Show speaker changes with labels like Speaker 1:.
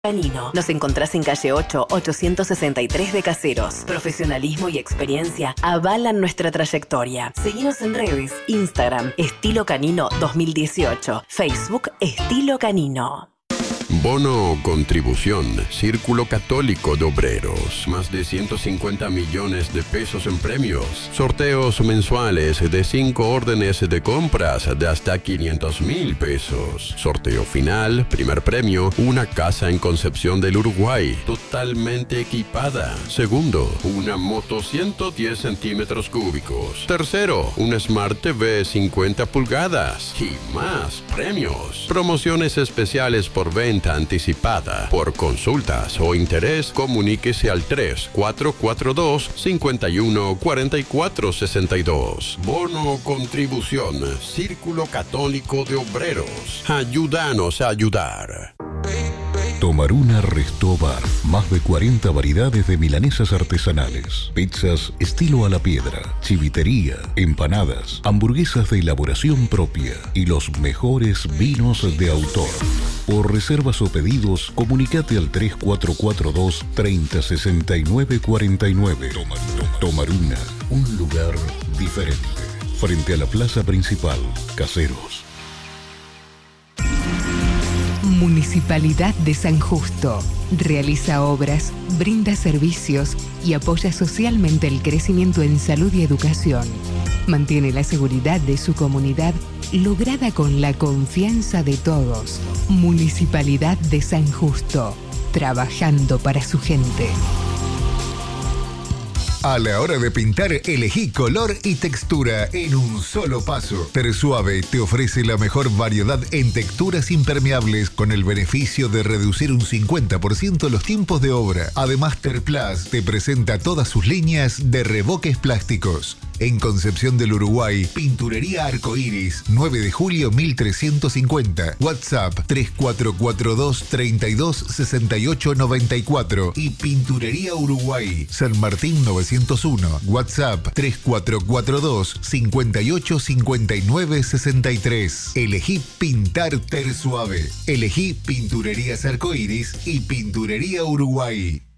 Speaker 1: Canino. Nos encontrás en calle 8, 863 de Caseros. Profesionalismo y experiencia avalan nuestra trayectoria. Seguinos en redes, Instagram, Estilo Canino 2018, Facebook Estilo Canino.
Speaker 2: Bono Contribución, Círculo Católico de Obreros. Más de 150 millones de pesos en premios. Sorteos mensuales de 5 órdenes de compras de hasta 500,000 pesos. Sorteo final, primer premio, una casa en Concepción del Uruguay, totalmente equipada. Segundo, una moto 110 centímetros cúbicos. Tercero, un Smart TV 50 pulgadas. Y más premios. Promociones especiales por venta anticipada. Por consultas o interés, comuníquese al 3422-514462. Bono Contribución, Círculo Católico de Obreros. Ayúdanos a ayudar.
Speaker 3: Tomaruna Resto Bar. Más de 40 variedades de milanesas artesanales, pizzas estilo a la piedra, chivitería, empanadas, hamburguesas de elaboración propia y los mejores vinos de autor. Por reservas o pedidos, comunicate al 3442 3069 49. Tomaruna, un lugar diferente. Frente a la plaza principal, Caseros.
Speaker 4: Municipalidad de San Justo. Realiza obras, brinda servicios y apoya socialmente el crecimiento en salud y educación. Mantiene la seguridad de su comunidad lograda con la confianza de todos. Municipalidad de San Justo. Trabajando para su gente.
Speaker 5: A la hora de pintar, elegí color y textura en un solo paso. Tersuave te ofrece la mejor variedad en texturas impermeables con el beneficio de reducir un 50% los tiempos de obra. Además, Terplas te presenta todas sus líneas de revoques plásticos. En Concepción del Uruguay, Pinturería Arcoíris, 9 de julio 1350. WhatsApp 3442 32 68 94 y Pinturería Uruguay, San Martín 901. WhatsApp 3442 58 59 63. Elegí pintar Tersuave. Elegí Pinturerías Arcoíris y Pinturería Uruguay.